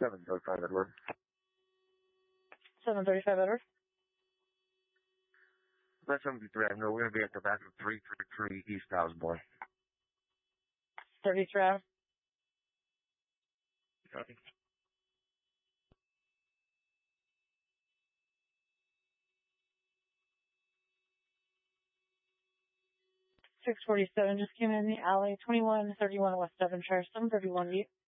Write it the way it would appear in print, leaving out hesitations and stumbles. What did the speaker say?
735 Edward. 735 Edward. That's 73. I know we're going to be at the back of 333 East Osborne. 33 Ave. Copy. 647 just came in the alley. 2131 West Devonshire. 731 East.